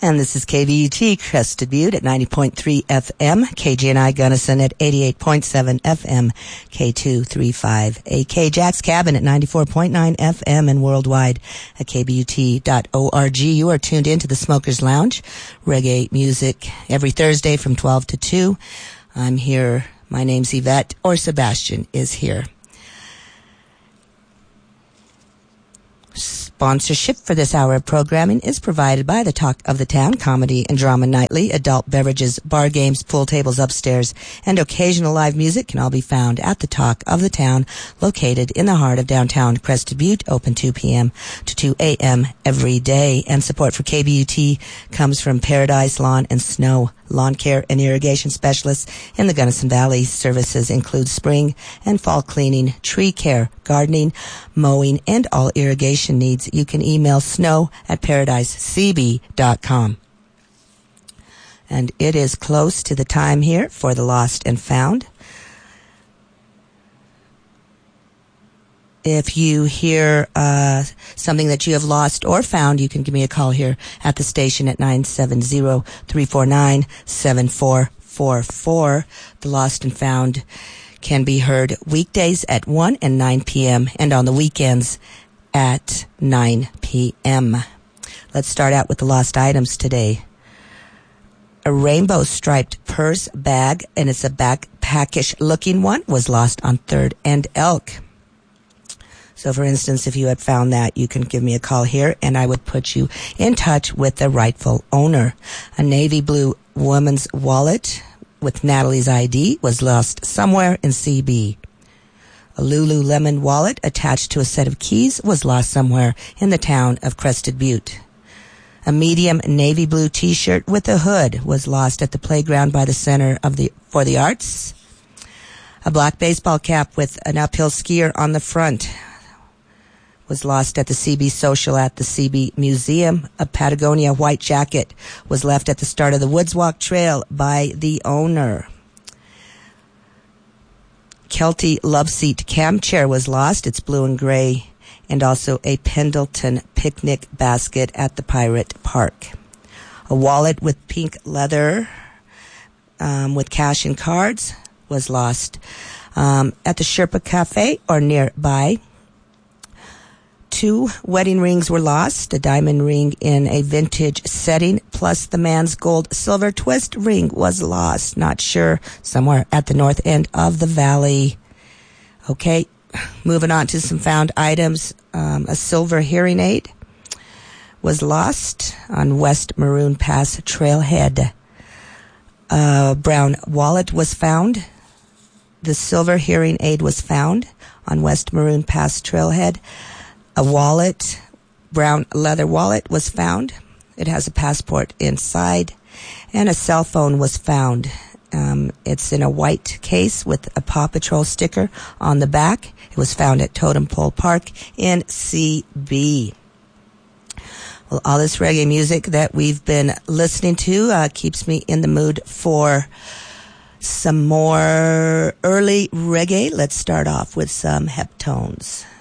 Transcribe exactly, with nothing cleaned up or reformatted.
And this is K B U T, Crested Butte at ninety point three F M, K G N I Gunnison at eighty-eight point seven F M, K two thirty-five A K, Jack's Cabin at ninety-four point nine F M, and worldwide at K B U T dot org. You are tuned in to the Smokers Lounge, reggae music every Thursday from twelve to two. I'm here. My name's Yvette, or Sebastian is here. Sponsorship for this hour of programming is provided by the Talk of the Town, Comedy and Drama Nightly, adult beverages, bar games, pool tables upstairs, and occasional live music can all be found at the Talk of the Town, located in the heart of downtown Crested Butte, open two p.m. to two a.m. every day. And support for K B U T comes from Paradise Lawn and Snow, lawn care and irrigation specialists in the Gunnison Valley. Services include spring and fall cleaning, tree care, gardening, mowing, and all irrigation needs. You can email snow at paradise c b dot com. And it is close to the time here for the Lost and Found. If you hear uh, something that you have lost or found, you can give me a call here at the station at nine seven zero, three four nine, seven four four four. The Lost and Found can be heard weekdays at one and nine p.m. and on the weekends at nine p.m. Let's start out with the lost items today. A rainbow striped purse bag, and it's a backpackish looking one, was lost on third and Elk. So, for instance, if you had found that, you can give me a call here, and I would put you in touch with the rightful owner. A navy blue woman's wallet with Natalie's I D was lost somewhere in C B. A Lululemon wallet attached to a set of keys was lost somewhere in the town of Crested Butte. A medium navy blue T-shirt with a hood was lost at the playground by the Center of the for the Arts. A black baseball cap with an uphill skier on the front was lost at the C B Social at the C B Museum. A Patagonia white jacket was left at the start of the Woods Walk Trail by the owner. Kelty Love Seat cam chair was lost. It's blue and gray. And also a Pendleton picnic basket at the Pirate Park. A wallet with pink leather um, with cash and cards was lost um, at the Sherpa Cafe or nearby. Two wedding rings were lost, a diamond ring in a vintage setting, plus the man's gold silver twist ring was lost. Not sure, somewhere at the north end of the valley. Okay, moving on to some found items. Um, a silver hearing aid was lost on West Maroon Pass trailhead. A brown wallet was found. The silver hearing aid was found on West Maroon Pass trailhead. A wallet, brown leather wallet, was found. It has a passport inside. And a cell phone was found. Um, it's in a white case with a Paw Patrol sticker on the back. It was found at Totem Pole Park in C B. Well, all this reggae music that we've been listening to uh, keeps me in the mood for some more early reggae. Let's start off with some Heptones.